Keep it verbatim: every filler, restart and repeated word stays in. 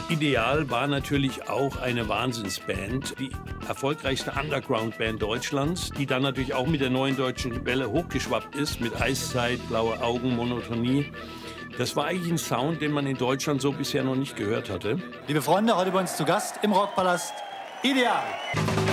Ideal war natürlich auch eine Wahnsinnsband, die erfolgreichste Underground-Band Deutschlands, die dann natürlich auch mit der neuen deutschen Welle hochgeschwappt ist, mit Eiszeit, Blaue Augen, Monotonie. Das war eigentlich ein Sound, den man in Deutschland so bisher noch nicht gehört hatte. Liebe Freunde, heute bei uns zu Gast im Rockpalast Ideal.